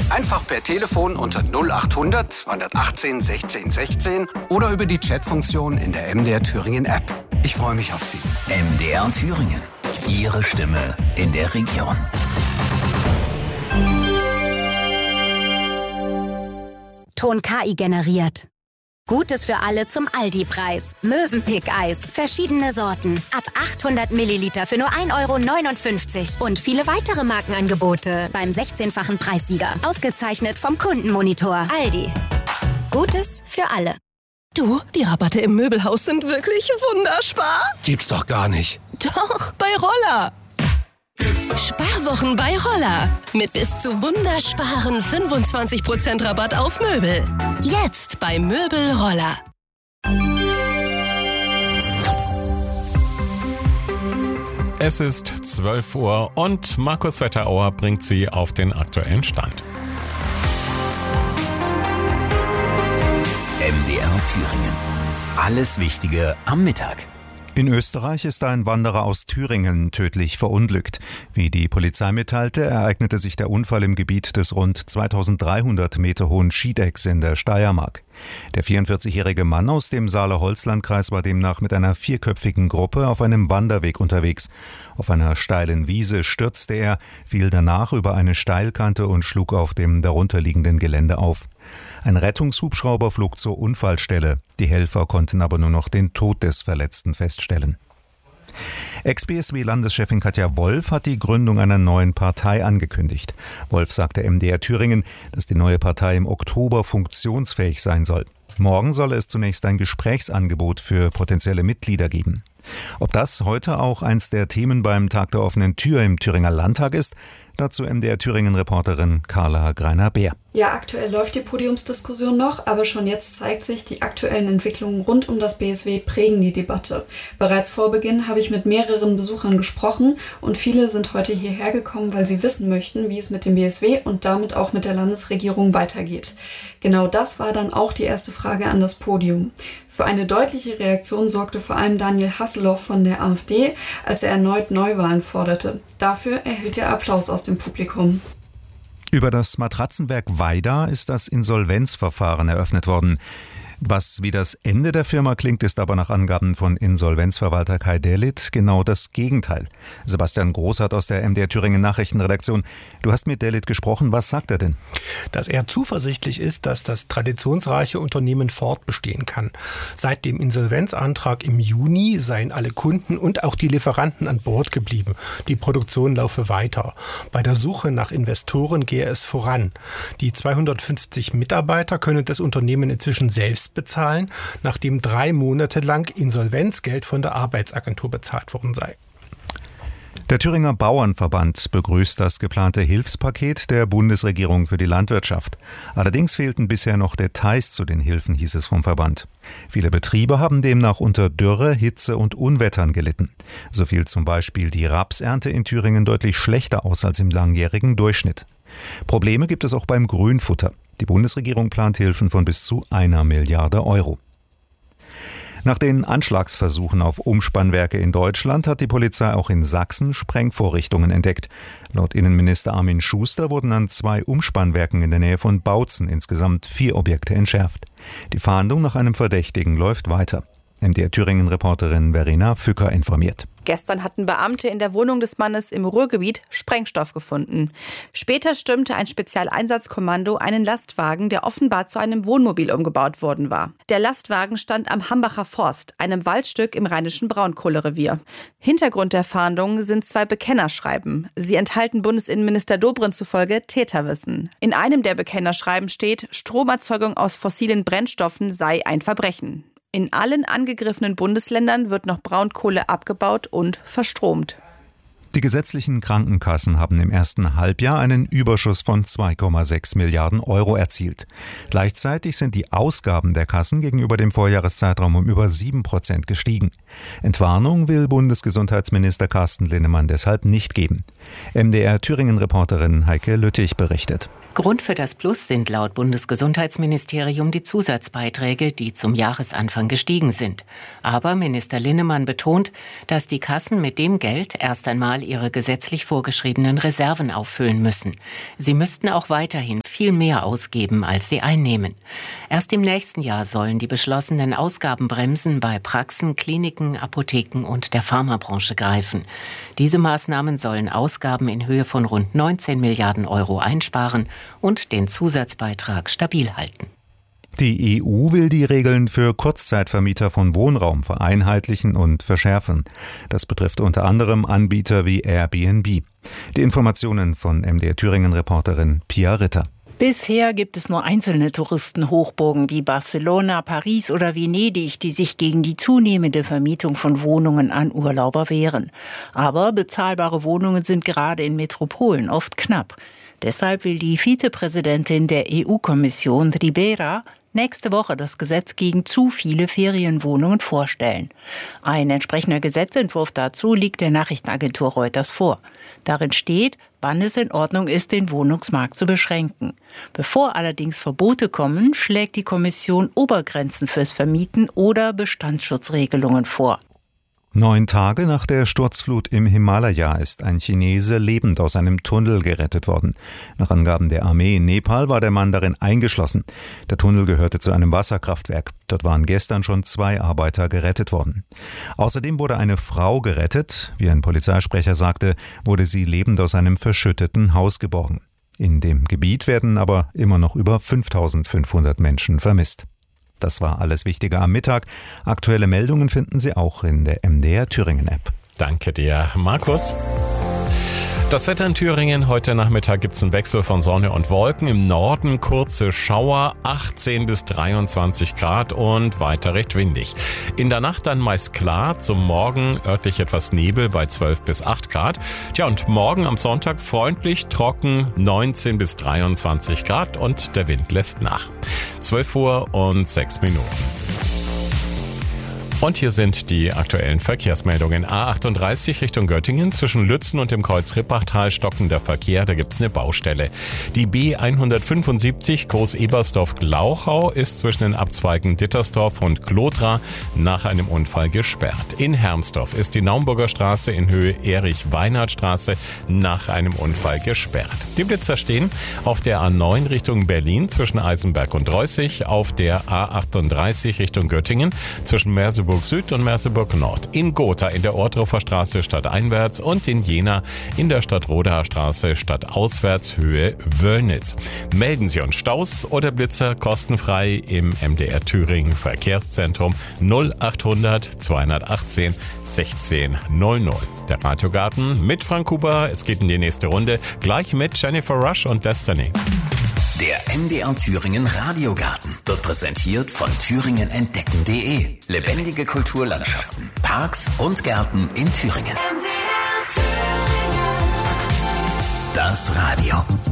Einfach per Telefon unter 0800 218 16 16 oder über die Chatfunktion in der MDR Thüringen App. Ich freue mich auf Sie. MDR Thüringen. Ihre Stimme in der Region. Ton KI generiert. Gutes für alle zum Aldi-Preis. Mövenpick-Eis. Verschiedene Sorten. Ab 800 Milliliter für nur 1,59 €. Und viele weitere Markenangebote beim 16-fachen Preissieger. Ausgezeichnet vom Kundenmonitor. Aldi. Gutes für alle. Du, die Rabatte im Möbelhaus sind wirklich wunderspar. Gibt's doch gar nicht. Doch, bei Roller. Sparwochen bei Roller. Mit bis zu wundersparen 25% Rabatt auf Möbel. Jetzt bei Möbel Roller. Es ist 12 Uhr und Markus Wetterauer bringt Sie auf den aktuellen Stand. MDR Thüringen. Alles Wichtige am Mittag. In Österreich ist ein Wanderer aus Thüringen tödlich verunglückt. Wie die Polizei mitteilte, ereignete sich der Unfall im Gebiet des rund 2300 Meter hohen Schiedecks in der Steiermark. Der 44-jährige Mann aus dem Saale-Holzland-Kreis war demnach mit einer vierköpfigen Gruppe auf einem Wanderweg unterwegs. Auf einer steilen Wiese stürzte er, fiel danach über eine Steilkante und schlug auf dem darunterliegenden Gelände auf. Ein Rettungshubschrauber flog zur Unfallstelle. Die Helfer konnten aber nur noch den Tod des Verletzten feststellen. Ex-BSW-Landeschefin Katja Wolf hat die Gründung einer neuen Partei angekündigt. Wolf sagte MDR Thüringen, dass die neue Partei im Oktober funktionsfähig sein soll. Morgen solle es zunächst ein Gesprächsangebot für potenzielle Mitglieder geben. Ob das heute auch eins der Themen beim Tag der offenen Tür im Thüringer Landtag ist, dazu MDR Thüringen-Reporterin Carla Greiner-Beer. Ja, aktuell läuft die Podiumsdiskussion noch, aber schon jetzt zeigt sich, die aktuellen Entwicklungen rund um das BSW prägen die Debatte. Bereits vor Beginn habe ich mit mehreren Besuchern gesprochen und viele sind heute hierher gekommen, weil sie wissen möchten, wie es mit dem BSW und damit auch mit der Landesregierung weitergeht. Genau das war dann auch die erste Frage an das Podium. Für eine deutliche Reaktion sorgte vor allem Daniel Hasselhoff von der AfD, als er erneut Neuwahlen forderte. Dafür erhielt er Applaus aus dem Publikum. Über das Matratzenwerk Weida ist das Insolvenzverfahren eröffnet worden. Was wie das Ende der Firma klingt, ist aber nach Angaben von Insolvenzverwalter Kai Delitt genau das Gegenteil. Sebastian Großhardt aus der MDR Thüringen Nachrichtenredaktion. Du hast mit Delitt gesprochen. Was sagt er denn? Dass er zuversichtlich ist, dass das traditionsreiche Unternehmen fortbestehen kann. Seit dem Insolvenzantrag im Juni seien alle Kunden und auch die Lieferanten an Bord geblieben. Die Produktion laufe weiter. Bei der Suche nach Investoren gehe es voran. Die 250 Mitarbeiter können das Unternehmen inzwischen selbst bezahlen, nachdem 3 Monate lang Insolvenzgeld von der Arbeitsagentur bezahlt worden sei. Der Thüringer Bauernverband begrüßt das geplante Hilfspaket der Bundesregierung für die Landwirtschaft. Allerdings fehlten bisher noch Details zu den Hilfen, hieß es vom Verband. Viele Betriebe haben demnach unter Dürre, Hitze und Unwettern gelitten. So fiel zum Beispiel die Rapsernte in Thüringen deutlich schlechter aus als im langjährigen Durchschnitt. Probleme gibt es auch beim Grünfutter. Die Bundesregierung plant Hilfen von bis zu 1 Milliarde Euro. Nach den Anschlagsversuchen auf Umspannwerke in Deutschland hat die Polizei auch in Sachsen Sprengvorrichtungen entdeckt. Laut Innenminister Armin Schuster wurden an 2 Umspannwerken in der Nähe von Bautzen insgesamt 4 Objekte entschärft. Die Fahndung nach einem Verdächtigen läuft weiter. MDR Thüringen-Reporterin Verena Fücker informiert. Gestern hatten Beamte in der Wohnung des Mannes im Ruhrgebiet Sprengstoff gefunden. Später stürmte ein Spezialeinsatzkommando einen Lastwagen, der offenbar zu einem Wohnmobil umgebaut worden war. Der Lastwagen stand am Hambacher Forst, einem Waldstück im rheinischen Braunkohlerevier. Hintergrund der Fahndung sind 2 Bekennerschreiben. Sie enthalten Bundesinnenminister Dobrindt zufolge Täterwissen. In einem der Bekennerschreiben steht, Stromerzeugung aus fossilen Brennstoffen sei ein Verbrechen. In allen angegriffenen Bundesländern wird noch Braunkohle abgebaut und verstromt. Die gesetzlichen Krankenkassen haben im ersten Halbjahr einen Überschuss von 2,6 Milliarden Euro erzielt. Gleichzeitig sind die Ausgaben der Kassen gegenüber dem Vorjahreszeitraum um über 7% gestiegen. Entwarnung will Bundesgesundheitsminister Carsten Linnemann deshalb nicht geben. MDR Thüringen-Reporterin Heike Lüttich berichtet. Grund für das Plus sind laut Bundesgesundheitsministerium die Zusatzbeiträge, die zum Jahresanfang gestiegen sind. Aber Minister Linnemann betont, dass die Kassen mit dem Geld erst einmal ihre gesetzlich vorgeschriebenen Reserven auffüllen müssen. Sie müssten auch weiterhin viel mehr ausgeben, als sie einnehmen. Erst im nächsten Jahr sollen die beschlossenen Ausgabenbremsen bei Praxen, Kliniken, Apotheken und der Pharmabranche greifen. Diese Maßnahmen sollen Ausgaben in Höhe von rund 19 Milliarden Euro einsparen und den Zusatzbeitrag stabil halten. Die EU will die Regeln für Kurzzeitvermieter von Wohnraum vereinheitlichen und verschärfen. Das betrifft unter anderem Anbieter wie Airbnb. Die Informationen von MDR Thüringen-Reporterin Pia Ritter. Bisher gibt es nur einzelne Touristenhochburgen wie Barcelona, Paris oder Venedig, die sich gegen die zunehmende Vermietung von Wohnungen an Urlauber wehren. Aber bezahlbare Wohnungen sind gerade in Metropolen oft knapp. Deshalb will die Vizepräsidentin der EU-Kommission, Ribera, nächste Woche das Gesetz gegen zu viele Ferienwohnungen vorstellen. Ein entsprechender Gesetzentwurf dazu liegt der Nachrichtenagentur Reuters vor. Darin steht, wann es in Ordnung ist, den Wohnungsmarkt zu beschränken. Bevor allerdings Verbote kommen, schlägt die Kommission Obergrenzen fürs Vermieten oder Bestandsschutzregelungen vor. 9 Tage nach der Sturzflut im Himalaya ist ein Chinese lebend aus einem Tunnel gerettet worden. Nach Angaben der Armee in Nepal war der Mann darin eingeschlossen. Der Tunnel gehörte zu einem Wasserkraftwerk. Dort waren gestern schon 2 Arbeiter gerettet worden. Außerdem wurde eine Frau gerettet. Wie ein Polizeisprecher sagte, wurde sie lebend aus einem verschütteten Haus geborgen. In dem Gebiet werden aber immer noch über 5.500 Menschen vermisst. Das war alles Wichtige am Mittag. Aktuelle Meldungen finden Sie auch in der MDR Thüringen App. Danke dir, Markus. Das Wetter in Thüringen. Heute Nachmittag gibt es einen Wechsel von Sonne und Wolken. Im Norden kurze Schauer, 18 bis 23 Grad und weiter recht windig. In der Nacht dann meist klar, zum Morgen örtlich etwas Nebel bei 12 bis 8 Grad. Tja, und morgen am Sonntag freundlich, trocken, 19 bis 23 Grad und der Wind lässt nach. 12 Uhr und 6 Minuten. Und hier sind die aktuellen Verkehrsmeldungen. A38 Richtung Göttingen zwischen Lützen und dem Kreuz Rippachtal stockender Verkehr, da gibt's eine Baustelle. Die B175 Groß-Ebersdorf-Glauchau ist zwischen den Abzweigen Dittersdorf und Klotra nach einem Unfall gesperrt. In Hermsdorf ist die Naumburger Straße in Höhe Erich-Weinhardt-Straße nach einem Unfall gesperrt. Die Blitzer stehen auf der A9 Richtung Berlin zwischen Eisenberg und Reußig, auf der A38 Richtung Göttingen zwischen Merseburg Süd und Merseburg Nord, in Gotha in der Ohrdruffer Straße stadteinwärts und in Jena in der Stadtrodaer Straße stadtauswärts Höhe Wöllnitz. Melden Sie uns Staus oder Blitzer kostenfrei im MDR Thüringen Verkehrszentrum 0800 218 1600. Der Radiogarten mit Frank Huber. Es geht in die nächste Runde, gleich mit Jennifer Rush und Destiny. Der MDR Thüringen Radiogarten wird präsentiert von thüringenentdecken.de. Lebendige Kulturlandschaften, Parks und Gärten in Thüringen. Das Radio.